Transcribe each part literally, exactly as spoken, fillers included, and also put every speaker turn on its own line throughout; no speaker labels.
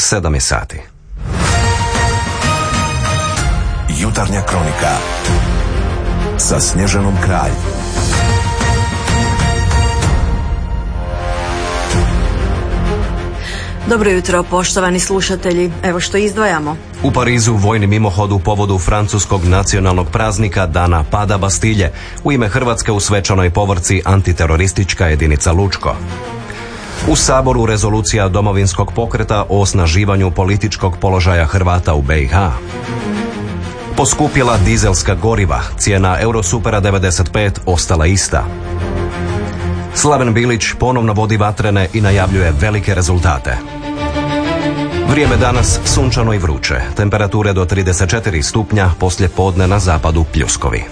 sedam je sati.
Jutarnja kronika sa Snježanom Kralj.
Dobro jutro, poštovani slušatelji. Evo što izdvajamo.
U Parizu vojni mimohod u povodu francuskog nacionalnog praznika Dana pada Bastilje. U ime Hrvatske u svečanoj povorci antiteroristička jedinica Lučko. U Saboru rezolucija Domovinskog pokreta o osnaživanju političkog položaja Hrvata u B i H. Poskupjela dizelska goriva, cijena Eurosupera devedeset pet ostala ista. Slaven Bilić ponovno vodi vatrene i najavljuje velike rezultate. Vrijeme danas sunčano i vruće, temperature do trideset četiri stupnja, poslije podne na zapadu pljuskovi.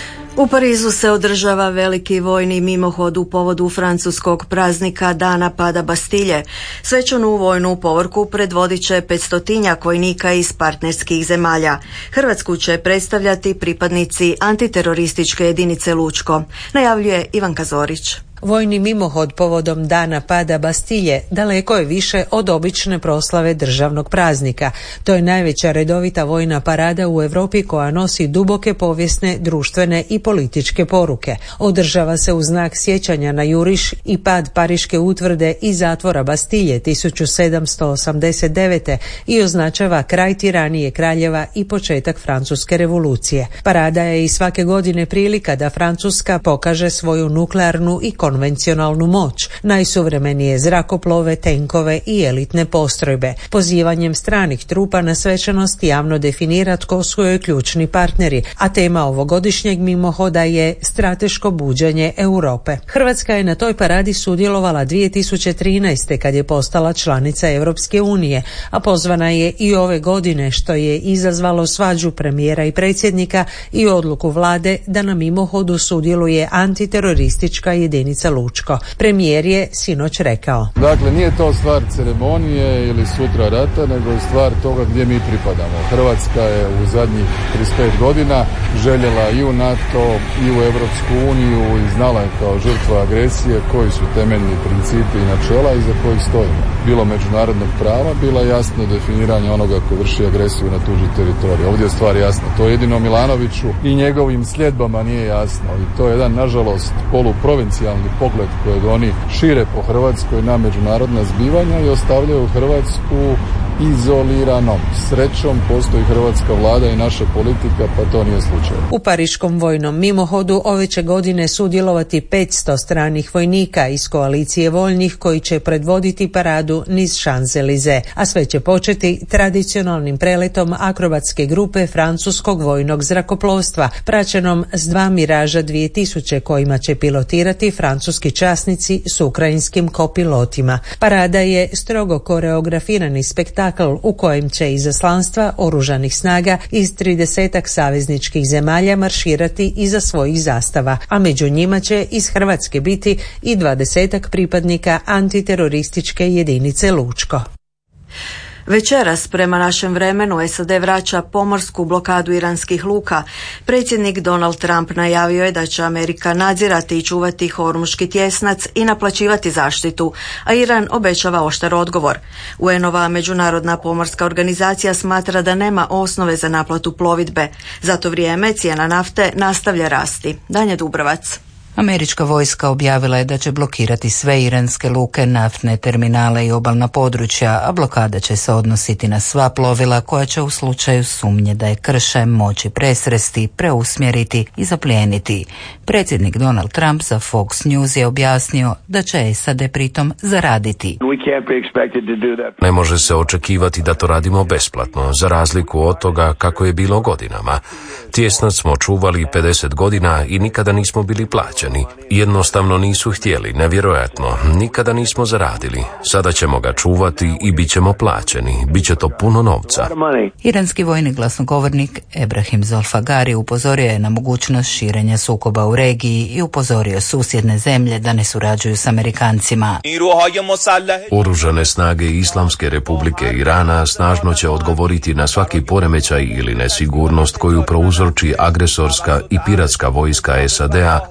U Parizu se održava veliki vojni mimohod u povodu francuskog praznika Dana pada Bastilje. Svečanu vojnu povorku predvodit će petstotinjak vojnika iz partnerskih zemalja. Hrvatsku će predstavljati pripadnici antiterorističke jedinice Lučko, najavljuje Ivanka Zorić.
Vojni mimohod povodom Dana pada Bastilje daleko je više od obične proslave državnog praznika. To je najveća redovita vojna parada u Europi koja nosi duboke povijesne, društvene i političke poruke. Održava se u znak sjećanja na juriš i pad Pariške utvrde i zatvora Bastilje tisuću sedamsto osamdeset devete. i označava kraj tiranije kraljeva i početak Francuske revolucije. Parada je i svake godine prilika da Francuska pokaže svoju nuklearnu i konvencionalnu moć, najsuvremenije zrakoplove, tenkove i elitne postrojbe. Pozivanjem stranih trupa na svečanost javno definira tko su joj ključni partneri, a tema ovogodišnjeg mimohoda je strateško buđenje Europe. Hrvatska je na toj paradi sudjelovala dvije tisuće trinaeste kad je postala članica Europske unije, a pozvana je i ove godine, što je izazvalo svađu premijera i predsjednika i odluku vlade da na mimohodu sudjeluje antiteroristička jedinica Lučko. Premijer je sinoć rekao:
Dakle, nije to stvar ceremonije ili sutra rata, nego je stvar toga gdje mi pripadamo. Hrvatska je u zadnjih trideset pet godina željela i u NATO i u Europsku uniju i znala je kao žrtva agresije koji su temeljni principi i načela iza kojih stojimo. Bilo međunarodnog prava, bilo jasno definiranje onoga ko vrši agresiju na tuđi teritorij. Ovdje je stvar jasna. To jedino Milanoviću i njegovim sljedbama nije jasno. I to je jedan, nažalost, poluprovincijalni pogled kojeg oni šire po Hrvatskoj na međunarodna zbivanja i ostavljaju Hrvatsku izoliranom. Srećom postoji hrvatska vlada i naša politika, pa to nije slučaj.
U Pariškom vojnom mimohodu ove će godine sudjelovati petsto stranih vojnika iz koalicije voljnih koji će predvoditi paradu niz Champs-Élysées, a sve će početi tradicionalnim preletom akrobatske grupe francuskog vojnog zrakoplovstva, praćenom s dva Miraža dvije tisuće kojima će pilotirati francuski časnici s ukrajinskim kopilotima. Parada je strogo koreografirani spektakl u kojem će izaslanstva oružanih snaga iz tridesetak savezničkih zemalja marširati iza svojih zastava, a među njima će iz Hrvatske biti i dvadesetak pripadnika antiterorističke jedinice Lučko.
Večeras, prema našem vremenu, S A D vraća pomorsku blokadu iranskih luka. Predsjednik Donald Trump najavio je da će Amerika nadzirati i čuvati Hormuški tjesnac i naplaćivati zaštitu, a Iran obećava oštar odgovor. U en-ova međunarodna pomorska organizacija smatra da nema osnove za naplatu plovidbe. Za to vrijeme cijena nafte nastavlja rasti. Danja Dubrovac.
Američka vojska objavila je da će blokirati sve iranske luke, naftne terminale i obalna područja, a blokada će se odnositi na sva plovila koja će u slučaju sumnje da je krše moći presresti, preusmjeriti i zaplijeniti. Predsjednik Donald Trump za Fox News je objasnio da će S A D pritom zaraditi.
Ne može se očekivati da to radimo besplatno, za razliku od toga kako je bilo godinama. Tjesnac smo čuvali pedeset godina i nikada nismo bili plaćeni. Jednostavno nisu htjeli, nevjerojatno, nikada nismo zaradili. Sada ćemo ga čuvati i bit ćemo plaćeni. Biće to puno novca.
Iranski vojni glasnogovornik Ebrahim Zolfagari upozorio je na mogućnost širenja sukoba u regiji i upozorio susjedne zemlje da ne surađuju s Amerikancima.
Oružane snage Islamske republike Irana snažno će odgovoriti na svaki poremećaj ili nesigurnost koju prouzroči agresorska i piratska vojska S A D-a za prolazak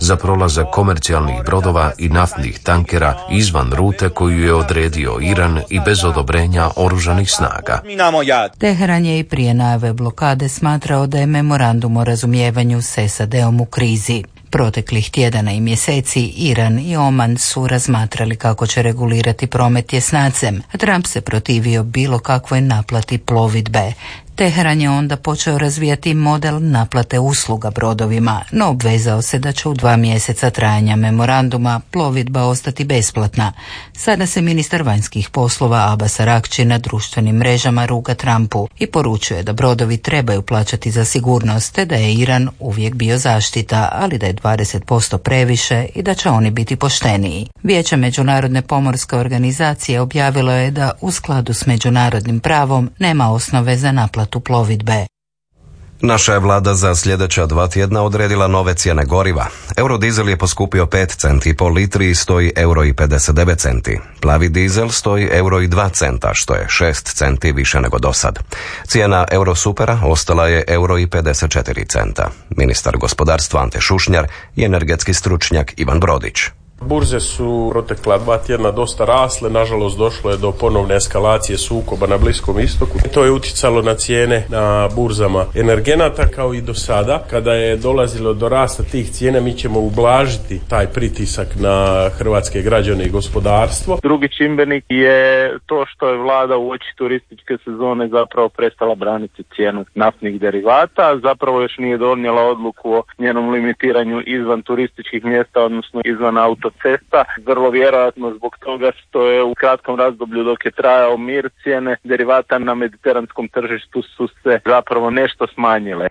prolazak komercijalnih brodova i naftnih tankera izvan rute koju je odredio Iran i bez odobrenja oružanih snaga.
Teheran je i prije najave blokade smatrao da je memorandum o razumijevanju s S A D-om u krizi. Proteklih tjedana i mjeseci Iran i Oman su razmatrali kako će regulirati promet tjesnacem, a Trump se protivio bilo kakvoj naplati plovidbe. Teheran je onda počeo razvijati model naplate usluga brodovima, no obvezao se da će u dva mjeseca trajanja memoranduma plovidba ostati besplatna. Sada se ministar vanjskih poslova Abbas Araghchi na društvenim mrežama ruga Trumpu i poručuje da brodovi trebaju plaćati za sigurnost, te da je Iran uvijek bio zaštita, ali da je dvadeset posto previše i da će oni biti pošteniji. Vijeće Međunarodne pomorske organizacije objavilo je da u skladu s međunarodnim pravom nema osnove za naplatu plovidbe.
Naša je vlada za sljedeća dva tjedna odredila nove cijene goriva. Eurodizel je poskupio pet centi po litri i stoji euro i pedeset devet centi. Plavi dizel stoji euro i dva centa, što je šest centi više nego dosad. Cijena Eurosupera ostala je euro i pedeset četiri centa. Ministar gospodarstva Ante Šušnjar i energetski stručnjak Ivan Brodić.
Burze su protekla dva tjedna dosta rasle, nažalost došlo je do ponovne eskalacije sukoba na Bliskom istoku. To je utjecalo na cijene na burzama energenata kao i do sada. Kada je dolazilo do rasta tih cijena, mi ćemo ublažiti taj pritisak na hrvatske građane i gospodarstvo.
Drugi čimbenik je to što je vlada uoči turističke sezone zapravo prestala braniti cijenu naftnih derivata, zapravo još nije donijela odluku o njenom limitiranju izvan turističkih mjesta, odnosno izvan auto cesta, vrlo vjerojatno zbog toga što je u kratkom razdoblju dok je trajao mir cijene derivata na mediteranskom tržištu su se zapravo nešto smanjile.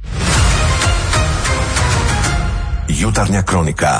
Jutarnja kronika.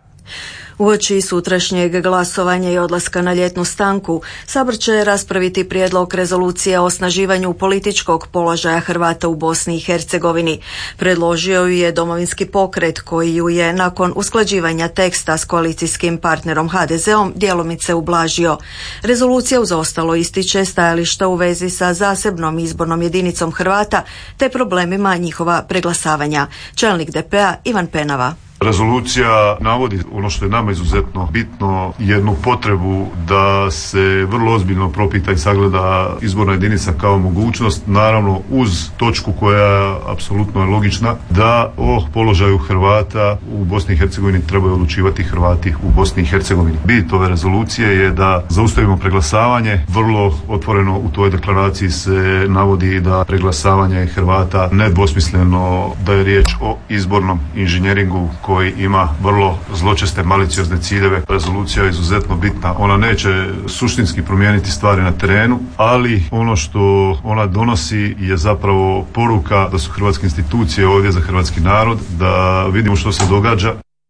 Uoči sutrašnjeg glasovanja i odlaska na ljetnu stanku, Sabor će raspraviti prijedlog rezolucije o osnaživanju političkog položaja Hrvata u Bosni i Hercegovini. Predložio ju je Domovinski pokret koji ju je nakon usklađivanja teksta s koalicijskim partnerom ha de zeom djelomice ublažio. Rezolucija uz ostalo ističe stajališta u vezi sa zasebnom izbornom jedinicom Hrvata te problemima njihova preglasavanja. Čelnik de pe a Ivan Penava.
Rezolucija navodi ono što je nama izuzetno bitno, jednu potrebu da se vrlo ozbiljno propita i sagleda izborna jedinica kao mogućnost, naravno uz točku koja apsolutno je logična, da o položaju Hrvata u Bosni i Hercegovini trebaju odlučivati Hrvati u Bosni i Hercegovini. Bit ove rezolucije je da zaustavimo preglasavanje. Vrlo otvoreno u toj deklaraciji se navodi da preglasavanje Hrvata nedvosmisleno da je riječ o izbornom inženjeringu koji ima vrlo zločeste, maliciozne ciljeve. Rezolucija je izuzetno bitna. Ona neće suštinski promijeniti stvari na terenu, ali ono što ona donosi je zapravo poruka da su hrvatske institucije ovdje za hrvatski narod, da vidimo što se događa.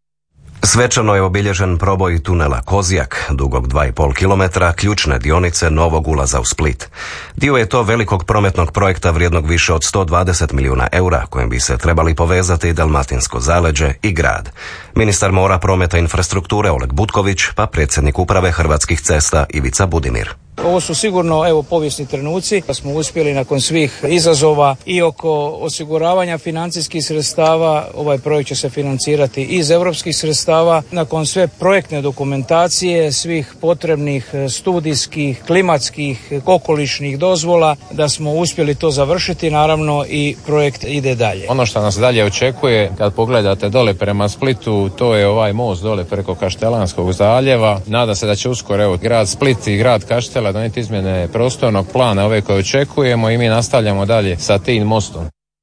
Svečano je obilježen proboj tunela Kozjak, dugog dva i pol kilometra, ključne dionice novog ulaza u Split. Dio je to velikog prometnog projekta vrijednog više od sto dvadeset milijuna eura, kojim bi se trebali povezati Dalmatinsko zaleđe i grad. Ministar mora, prometa i infrastrukture Oleg Butković, pa predsjednik uprave Hrvatskih cesta Ivica Budimir.
Ovo su sigurno evo povijesni trenuci da smo uspjeli nakon svih izazova i oko osiguravanja financijskih sredstava. Ovaj projekt će se financirati iz europskih sredstava. Nakon sve projektne dokumentacije, svih potrebnih studijskih, klimatskih, okolišnih dozvola, da smo uspjeli to završiti, naravno i projekt ide dalje.
Ono što nas dalje očekuje, kad pogledate dole prema Splitu, to je ovaj most dole preko Kaštelanskog zaljeva. Nada se da će uskoro evo grad Split i grad Kaštela donijeti izmjene prostornog plana ove koje očekujemo i mi nastavljamo dalje sa tim mostom.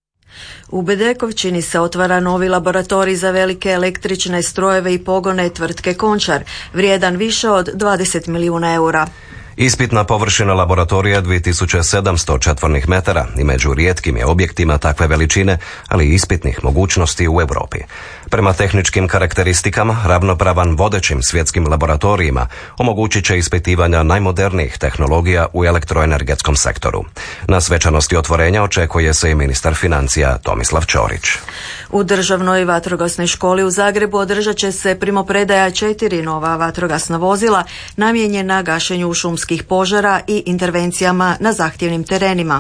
U Bedekovčini se otvara novi laboratorij za velike električne strojeve i pogone tvrtke Končar, vrijedan više od dvadeset milijuna eura.
Ispitna površina laboratorija dvije tisuće sedamsto četvornih metara i među rijetkim je objektima takve veličine, ali i ispitnih mogućnosti u Europi. Prema tehničkim karakteristikama, ravnopravan vodećim svjetskim laboratorijima, omogućit će ispitivanja najmodernijih tehnologija u elektroenergetskom sektoru. Na svečanosti otvorenja očekuje se i ministar financija Tomislav Ćorić.
U Državnoj vatrogasnoj školi u Zagrebu održat će se primopredaja četiri nova vatrogasna vozila namijenjena gašenju šumskih požara i intervencijama na zahtjevnim terenima.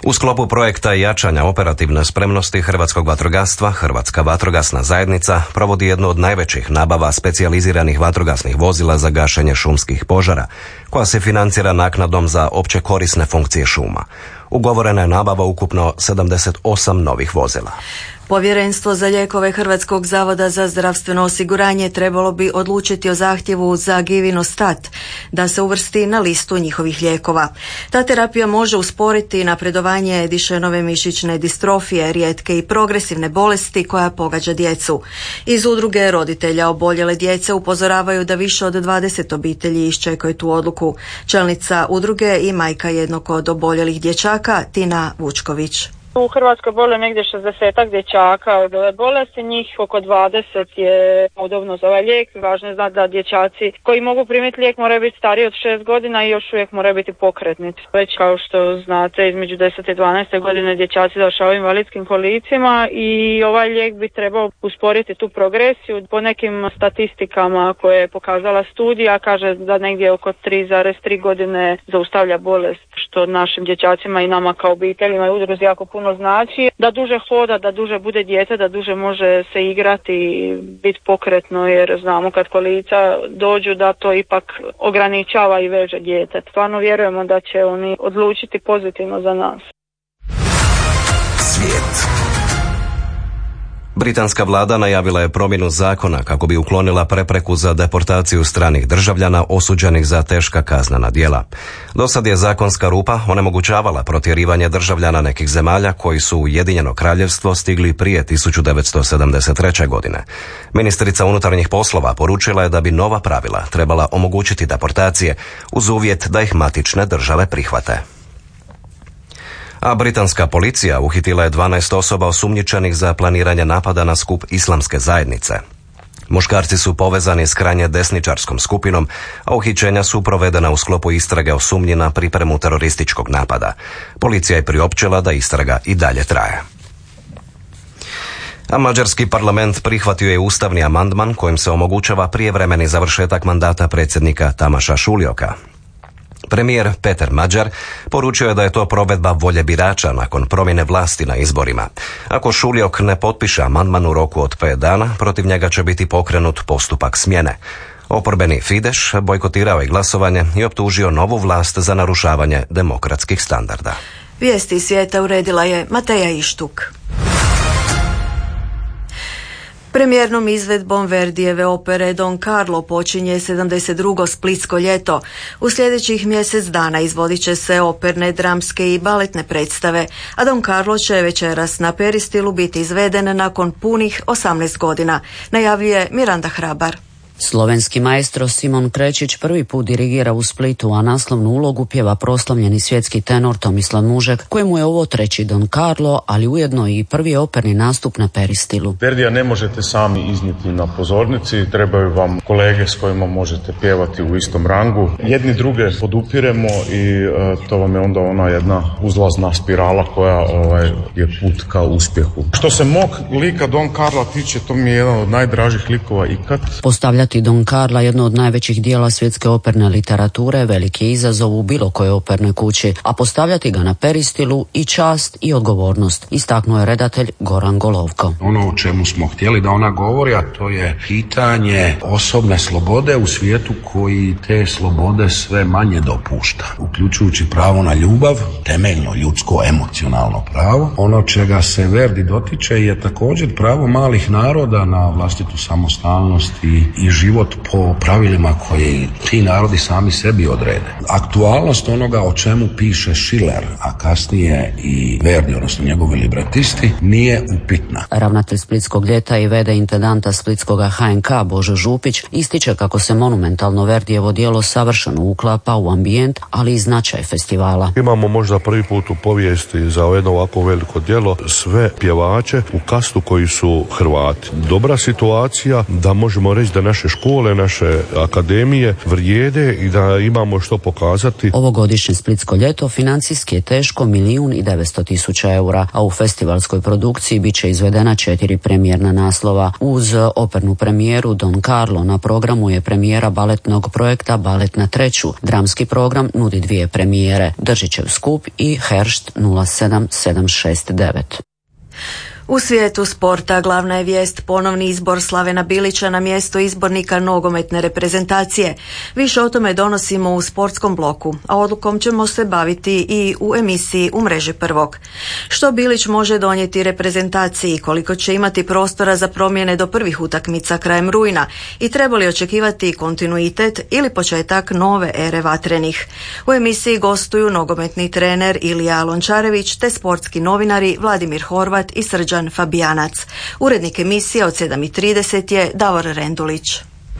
U sklopu projekta jačanja operativne spremnosti hrvatskog vatrogastva, Hrvatska vatrogasna zajednica provodi jednu od najvećih nabava specijaliziranih vatrogasnih vozila za gašenje šumskih požara, koja se financira naknadom za opće korisne funkcije šuma. Ugovorena je nabava ukupno sedamdeset osam novih vozila.
Povjerenstvo za lijekove Hrvatskog zavoda za zdravstveno osiguranje trebalo bi odlučiti o zahtjevu za Givinostat da se uvrsti na listu njihovih lijekova. Ta terapija može usporiti napredovanje Dušenove mišićne distrofije, rijetke i progresivne bolesti koja pogađa djecu. Iz udruge roditelja oboljele djece upozoravaju da više od dvadeset obitelji iščekuje tu odluku. Čelnica udruge i majka jednog od oboljelih dječaka, Tina Vučković.
U Hrvatskoj bolje negdje šezdesetak dječaka od ove bolesti, njih oko dvadeset je udobno za ovaj lijek. Važno je znati da dječaci koji mogu primiti lijek moraju biti stariji od šest godina i još uvijek moraju biti pokretni. Već kao što znate, između deset i dvanaeste godine dječaci završavaju invalidskim kolicima i ovaj lijek bi trebao usporiti tu progresiju. Po nekim statistikama koje je pokazala studija, kaže da negdje oko tri zarez tri godine zaustavlja bolest, što našim dječacima i nama kao obiteljima i udruzi jako puno znači, da duže hoda, da duže bude dijete, da duže može se igrati i biti pokretno, jer znamo kad kolica dođu da to ipak ograničava i veže dijete. Stvarno vjerujemo da će oni odlučiti pozitivno za nas.
Svijet.
Britanska vlada najavila je promjenu zakona kako bi uklonila prepreku za deportaciju stranih državljana osuđenih za teška kaznena djela. Dosad je zakonska rupa onemogućavala protjerivanje državljana nekih zemalja koji su u Ujedinjeno Kraljevstvo stigli prije tisuću devetsto sedamdeset treće. godine. Ministrica unutarnjih poslova poručila je da bi nova pravila trebala omogućiti deportacije uz uvjet da ih matične države prihvate. A britanska policija uhitila je dvanaest osoba osumnjičenih za planiranje napada na skup islamske zajednice. Muškarci su povezani s krajnje desničarskom skupinom, a uhićenja su provedena u sklopu istrage o sumnji na pripremu terorističkog napada. Policija je priopćila da istraga i dalje traje. A mađarski parlament prihvatio je ustavni amandman kojim se omogućava prijevremeni završetak mandata predsjednika Tamaša Šuljoka. Premijer Peter Mađar poručio je da je to provedba volje birača nakon promjene vlasti na izborima. Ako Šuljok ne potpiše amandman u roku od pet dana, protiv njega će biti pokrenut postupak smjene. Oporbeni Fidesz bojkotirao je glasovanje i optužio novu vlast za narušavanje demokratskih standarda.
Vijesti svijeta uredila je Mateja Ištuk. Premijernom izvedbom Verdijeve opere Don Carlo počinje sedamdeset drugo splitsko ljeto. U sljedećih mjesec dana izvodit će se operne, dramske i baletne predstave, a Don Carlo će večeras na Peristilu biti izveden nakon punih osamnaest godina, najavljuje Miranda Hrabar.
Slovenski maestro Simon Krečić prvi put dirigira u Splitu, a naslovnu ulogu pjeva proslavljeni svjetski tenor Tomislav Mužek, kojemu je ovo treći Don Carlo, ali ujedno i prvi operni nastup na Peristilu.
Verdija ne možete sami iznijeti na pozornici, trebaju vam kolege s kojima možete pjevati u istom rangu. Jedni druge podupiremo i uh, to vam je onda ona jedna uzlazna spirala koja ovaj, je put ka uspjehu. Što se mog lika Don Carla tiče, to mi je jedan od najdražih likova ikad.
Postavljati Don Carla, jedno od najvećih dijela svjetske operne literature, veliki izazov u bilo kojoj opernoj kući, a postavljati ga na Peristilu i čast i odgovornost, istaknuo je redatelj Goran Golovko.
Ono o čemu smo htjeli da ona govori, a to je pitanje osobne slobode u svijetu koji te slobode sve manje dopušta, uključujući pravo na ljubav, temeljno ljudsko emocionalno pravo. Ono čega se Verdi dotiče je također pravo malih naroda na vlastitu samostalnost i, i život po pravilima koje ti narodi sami sebi odrede. Aktualnost onoga o čemu piše Schiller, a kasnije i Verdi, odnosno njegovi libretisti, nije upitna.
Ravnatelj Splitskog ljeta i vede intendanta Splitskoga H N K Božo Župić ističe kako se monumentalno Verdijevo djelo savršeno uklapa u ambijent, ali i značaj festivala.
Imamo možda prvi put u povijesti za jedno ovako veliko djelo sve pjevače u kastu koji su Hrvati. Dobra situacija da možemo reći da naše naše škole, naše akademije vrijede i da imamo što pokazati.
Ovogodišnje Splitsko ljeto financijski je teško milijun i devetsto tisuća eura, a u festivalskoj produkciji bit će izvedena četiri premijerna naslova. Uz opernu premijeru Don Carlo na programu je premijera baletnog projekta Balet na treću. Dramski program nudi dvije premijere, Držićev skup i Heršt nula sedam sedam šest devet.
U svijetu sporta glavna je vijest ponovni izbor Slavena Bilića na mjesto izbornika nogometne reprezentacije. Više o tome donosimo u sportskom bloku, a odlukom ćemo se baviti i u emisiji U mreži prvog. Što Bilić može donijeti reprezentaciji, koliko će imati prostora za promjene do prvih utakmica krajem rujna i treba li očekivati kontinuitet ili početak nove ere vatrenih. U emisiji gostuju nogometni trener Ilija Lončarević te sportski novinari Vladimir Horvat i Srđan Fabijanac. Urednik emisije od sedam i trideset je Davor Rendulić.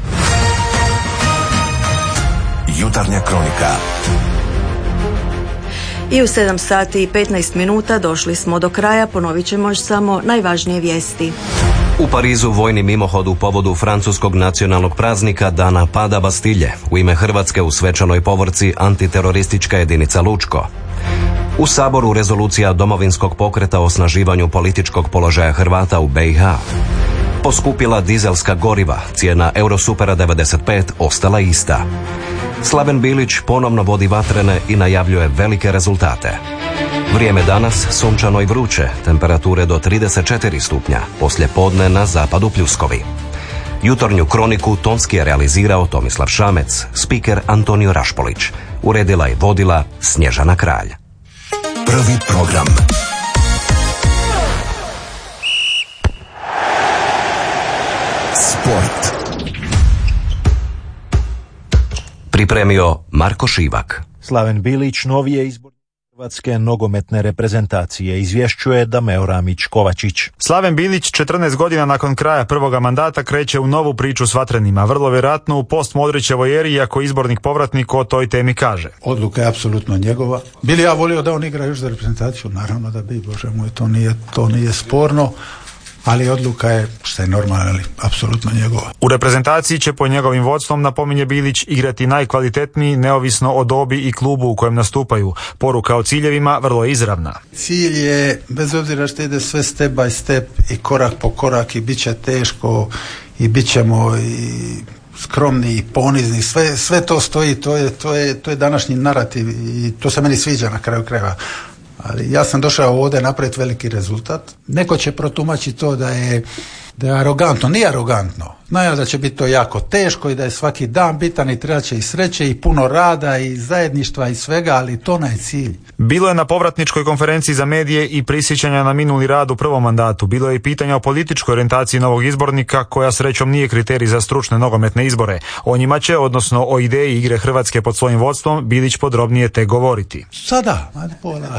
Jutarnja kronika.
I u sedam sati i petnaest minuta došli smo do kraja, ponovit ćemo još samo najvažnije vijesti.
U Parizu vojni mimohod u povodu francuskog nacionalnog praznika Dana pada Bastilje. U ime Hrvatske u svečanoj povorci antiteroristička jedinica Lučko. U Saboru rezolucija domovinskog pokreta o osnaživanju političkog položaja Hrvata u be i ha. Poskupila dizelska goriva, cijena Eurosupera devedeset pet ostala ista. Slaven Bilić ponovno vodi vatrene i najavljuje velike rezultate. Vrijeme danas sunčano i vruće, temperature do trideset četiri stupnja, poslije podne na zapadu pljuskovi. Jutarnju kroniku tonski je realizirao Tomislav Šamec, spiker Antonio Rašpolić. Uredila i vodila Snježana Kralj.
Prvi program. Sport.
Pripremio Marko Šivak.
Slaven Bilić novi je izbor Hrvatske nogometne reprezentacije, izvješćuje Dameo Ramić-Kovačić.
Slaven Bilić četrnaest godina nakon kraja prvoga mandata kreće u novu priču s vatrenima, vrlo vjerojatno u post-Modrićevoj eri, iako izbornik povratnik o toj temi kaže.
Odluka je apsolutno njegova. Bili ja volio da on igra još za reprezentaciju, naravno da bi, bože moj, to nije, to nije sporno. Ali odluka je, što je normalno, ali apsolutno njegova.
U reprezentaciji će po njegovim vodstvom, napominje Bilić, igrati najkvalitetniji neovisno o dobi i klubu u kojem nastupaju. Poruka o ciljevima vrlo je izravna.
Cilj je, bez obzira što ide sve step by step i korak po korak i bit će teško i bit ćemo i skromni i ponizni, sve, sve to stoji, to je, to je, to je današnji narativ i to se meni sviđa na kraju krajeva. Ali ja sam došao ovdje napraviti veliki rezultat. Neko će protumačiti to da je, da je arogantno. Nije arogantno. Znaju da će biti to jako teško i da je svaki dan bitan i treba će i sreće i puno rada i zajedništva i svega, ali to ne je cilj.
Bilo je na povratničkoj konferenciji za medije i prisjećanja na minuli rad u prvom mandatu. Bilo je i pitanja o političkoj orijentaciji novog izbornika, koja srećom nije kriterij za stručne nogometne izbore. O njima će, odnosno o ideji igre Hrvatske pod svojim vodstvom, Bilić podrobnije te govoriti.
Sada, pola.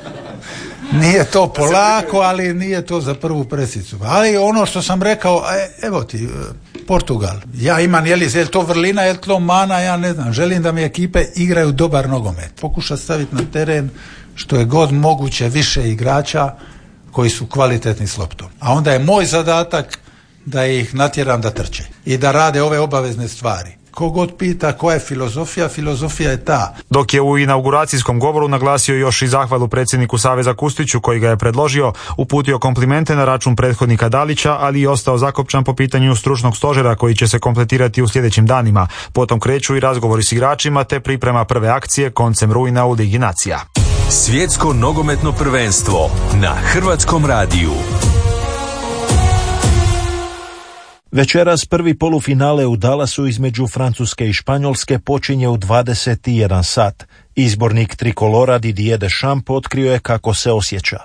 Nije to polako, ali nije to za prvu presicu. Ali ono što sam rekao, evo ti, Portugal. Ja imam, je li, je li to vrlina, je li to mana, ja ne znam. Želim da mi ekipe igraju dobar nogomet. Pokuša staviti na teren što je god moguće više igrača koji su kvalitetni s loptom. A onda je moj zadatak da ih natjeram da trče i da rade ove obavezne stvari. Kogod pita koja je filozofija, filozofija je ta.
Dok je u inauguracijskom govoru naglasio još i zahvalu predsjedniku Saveza Kustiću, koji ga je predložio, uputio komplimente na račun prethodnika Dalića, ali i ostao zakopčan po pitanju stručnog stožera koji će se kompletirati u sljedećim danima. Potom kreću i razgovori s igračima te priprema prve akcije koncem rujna u Ligi nacija.
Svjetsko nogometno prvenstvo na Hrvatskom radiju.
Večeras prvi polufinale u Dallasu između Francuske i Španjolske počinje u dvadeset jedan sat. Izbornik trikolora Didier Deschamps otkrio je kako se osjeća.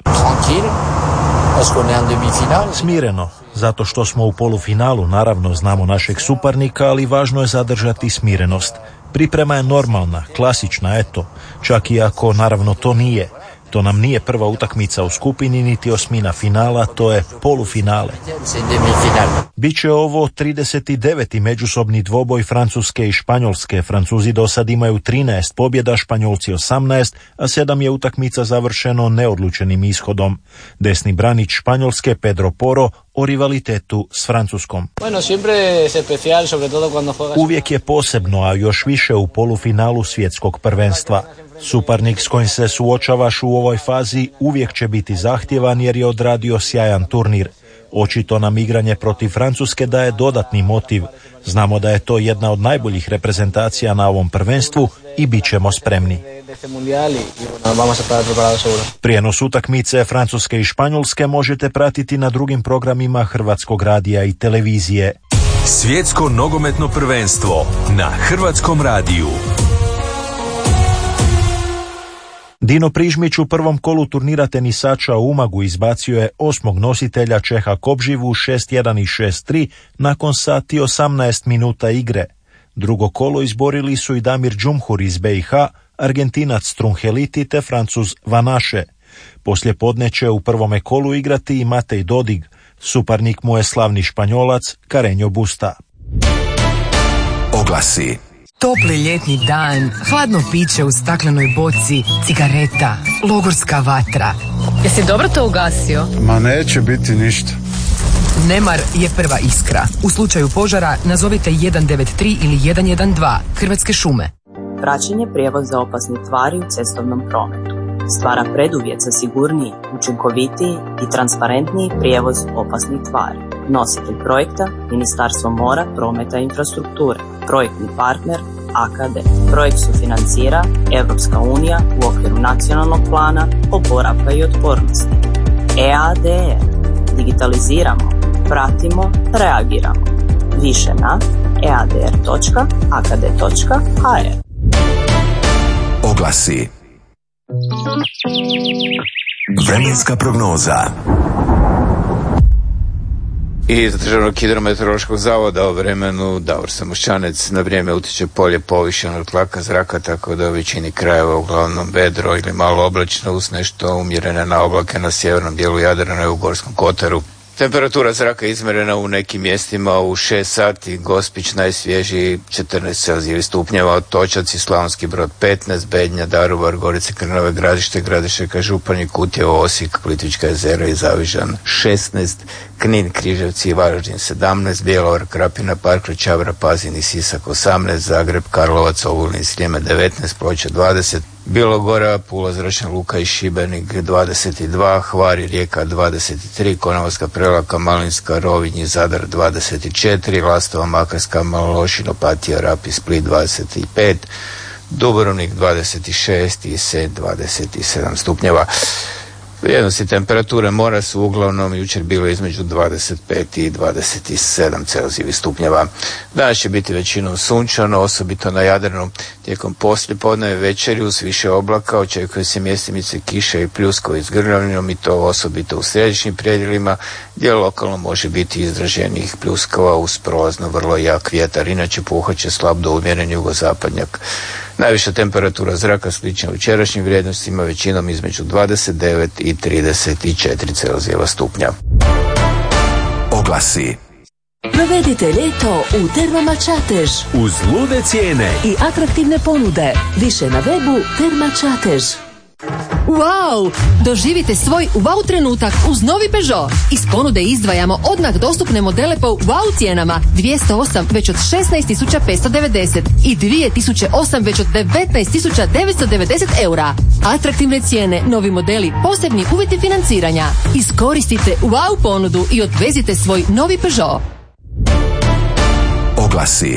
Smireno, zato što smo u polufinalu, naravno znamo našeg suparnika, ali važno je zadržati smirenost. Priprema je normalna, klasična, eto, čak i ako naravno to nije. To nam nije prva utakmica u skupini, niti osmina finala, to je polufinale. Biće ovo trideset deveti međusobni dvoboj Francuske i Španjolske. Francuzi do sad imaju trinaest pobjeda, Španjolci osamnaest, a sedam je utakmica završeno neodlučenim ishodom. Desni branič Španjolske Pedro Porro o rivalitetu s Francuskom. Uvijek je posebno, a još više u polufinalu svjetskog prvenstva. Suparnik s kojim se suočavaš u ovoj fazi uvijek će biti zahtjevan jer je odradio sjajan turnir. Očito nam igranje protiv Francuske daje dodatni motiv. Znamo da je to jedna od najboljih reprezentacija na ovom prvenstvu i bit ćemo spremni. Prijenos utakmice Francuske i Španjolske možete pratiti na drugim programima Hrvatskog radija i televizije.
Svjetsko nogometno prvenstvo na Hrvatskom radiju.
Dino Prižmić u prvom kolu turnira tenisača u Umagu izbacio je osmog nositelja Čeha Kobživu šest jedan i šest tri nakon sat i osamnaest minuta igre. Drugo kolo izborili su i Damir Džumhur iz B i H, Argentinac Strunheliti te Francuz Vanaše. Poslije podne će u prvome kolu igrati i Matej Dodig, suparnik mu je slavni Španjolac Carreño Busta.
Oglasi.
Topli ljetni dan, hladno piće u staklenoj boci, cigareta, logorska vatra. Jesi dobro to ugasio?
Ma neće biti ništa.
Nemar je prva iskra. U slučaju požara nazovite jedan devet tri ili jedan jedan dva Hrvatske šume.
Praćenje prijevoza opasnih tvari u cestovnom prometu stvara preduvjet za sigurniji, učinkovitiji i transparentniji prijevoz opasnih tvari. Nositelj projekta Ministarstvo mora, prometa i infrastrukture. Projektni partner A K D. Projekt sufinancira Europska unija u okviru nacionalnog plana oporavka i otpornosti. E A D R. Digitaliziramo, pratimo, reagiramo. Više na e a d r točka a k d točka h r.
Oglasi. Vremenska prognoza.
Iz Državnog hidrometeorološkog zavoda o vremenu Davor Samošćanec. Na vrijeme utječe polje povišenog tlaka zraka, tako da u većini krajeva uglavnom vedro ili malo oblačno uz nešto umjerene na oblake na sjevernom dijelu Jadrana i u Gorskom kotaru. Temperatura zraka izmjerena u nekim mjestima u šest sati, Gospić najsvježiji četrnaest celzijevih stupnjeva, Otočac i Slavonski Brod petnaest, Bednja, Daruvar, Gorice, Krnove, Gradište, Gradišćaka, Županji, Kutjevo, Osijek, Plitvička jezera i Zavižan šesnaest, Knin, Križevci i Varaždin sedamnaest, Bjelovar, Krapina, Park, Čavra, Pazin i Sisak osamnaest, Zagreb, Karlovac, Ogulin i Sljeme devetnaest, Ploče dvadeset, Bilogora, Pula, Zračna luka i Šibenik dvadeset dva, Hvar i Rijeka dvadeset tri, Konavolska, Prelaka, Malinska, Rovinj i Zadar dvadeset četiri, Lastova, Makarska, Malo Lošinj, Opatija, Rab i Split dvadeset pet, Dubrovnik dvadeset šest i Senj dvadeset sedam stupnjeva. Vrijednosti temperature mora su uglavnom jučer bilo između dvadeset pet i dvadeset sedam celzijevih stupnjeva. Danas će biti većinom sunčano, osobito na Jadranu. Tijekom poslijepodneve večeri uz više oblaka očekuje se mjestimice kiše i pljuskovi s grmljavinom i to osobito u središnjim predjelima gdje lokalno može biti izraženih pljuskova uz prolazno vrlo jak vjetar. Inače puhat će slab do umjeren jugozapadnjak. Najviša temperatura zraka slična jučerašnjim vrijednostima, većinom između dvadeset devet i trideset četiri celzijeva stupnja.
Oglasi.
Provedite ljeto u Termama Čatež.
Uz lude cijene
i atraktivne ponude. Više na webu Terma Čatež. Wow! Doživite svoj wow trenutak uz novi Peugeot. Iz ponude izdvajamo odmah dostupne modele po wow cijenama. dvjesto osam već od šesnaest tisuća petsto devedeset i dvije tisuće osam već od devetnaest tisuća devetsto devedeset eura. Atraktivne cijene, novi modeli, posebni uvjeti financiranja. Iskoristite wow ponudu i odvezite svoj novi Peugeot.
Oglasi.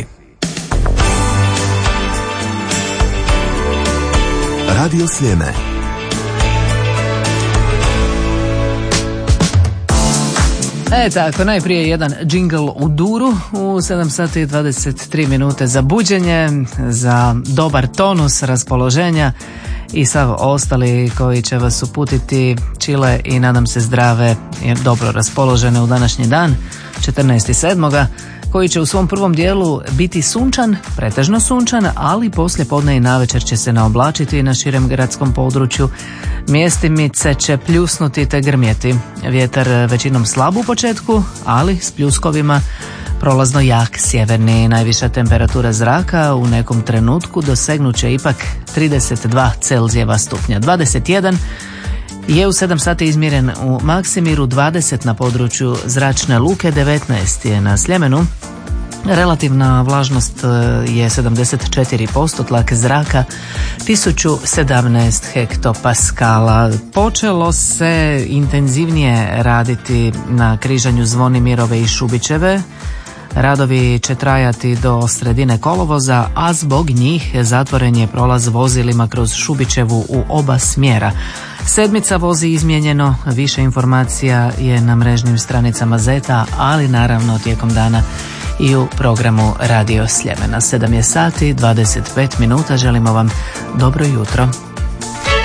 Radio Sljeme.
E tako, najprije jedan džingl u duru u sedam sati i dvadeset tri minute za buđenje, za dobar tonus raspoloženja i sav ostali koji će vas uputiti čile i nadam se zdrave i dobro raspoložene u današnji dan, četrnaestog sedmog koji će u svom prvom dijelu biti sunčan, pretežno sunčan, ali poslije podne i navečer će se naoblačiti na širem gradskom području. Mjestimice će pljusnuti te grmjeti. Vjetar većinom slab u početku, ali s pljuskovima, prolazno jak sjeverni. Najviša temperatura zraka u nekom trenutku dosegnut će ipak trideset dva celzijeva stupnja. dvadeset jedan je u sedam sati izmjeren u Maksimiru, dvadeset na području Zračne luke, devetnaest je na Sljemenu. Relativna vlažnost je sedamdeset četiri posto, tlak zraka tisuću sedamnaest hektopaskala. Počelo se intenzivnije raditi na križanju Zvonimirove i Šubićeve. Radovi će trajati do sredine kolovoza, a zbog njih zatvoren je prolaz vozilima kroz Šubićevu u oba smjera. Sedmica vozi izmijenjeno, više informacija je na mrežnim stranicama Zeta, ali naravno tijekom dana i u programu Radio Sljemena. sedam je sati, dvadeset pet minuta, želimo vam dobro jutro.